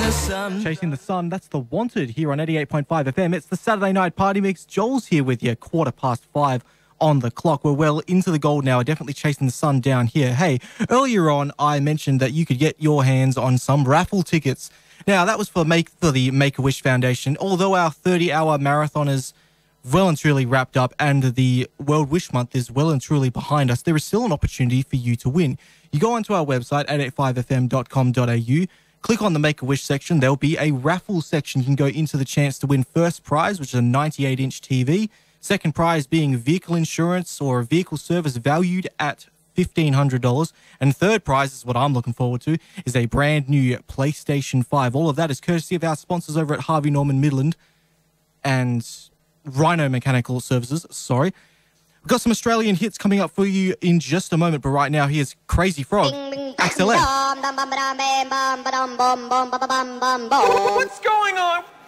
Chasing the Sun, that's The Wanted here on 88.5 FM. It's the Saturday Night Party Mix. Joel's here with you, 5:15 on the clock. We're well into the gold now, definitely chasing the sun down here. Hey, earlier on, I mentioned that you could get your hands on some raffle tickets. Now, that was for the Make-A-Wish Foundation. Although our 30-hour marathon is well and truly wrapped up and the World Wish Month is well and truly behind us, there is still an opportunity for you to win. You go onto our website, 885fm.com.au, click on the Make-A-Wish section. There'll be a raffle section. You can go into the chance to win first prize, which is a 98-inch TV. Second prize being vehicle insurance or vehicle service valued at $1,500. And third prize is what I'm looking forward to, is a brand new PlayStation 5. All of that is courtesy of our sponsors over at Harvey Norman Midland and Rhino Mechanical Services. Sorry. We've got some Australian hits coming up for you in just a moment, but right now here's Crazy Frog, Axel F. What's going on?